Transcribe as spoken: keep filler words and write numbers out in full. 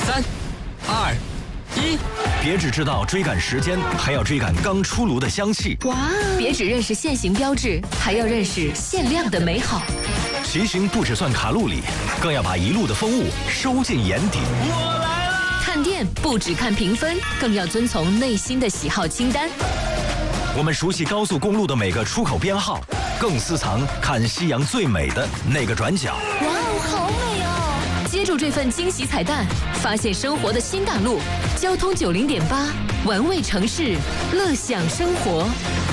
三、二、一， 别只知道追赶时间，还要追赶刚出炉的香气。 哇！别只认识限行标志，还要认识限量的美好。 骑行不只算卡路里，更要把一路的风物收进眼底。 我来了！ 看店不只看评分，更要遵从内心的喜好清单。 我们熟悉高速公路的每个出口编号，更私藏看夕阳最美的那个转角。 哇哦，好美哦！接住这份惊喜彩蛋，发现生活的新大陆。交通九零点八，玩味城市，乐享生活。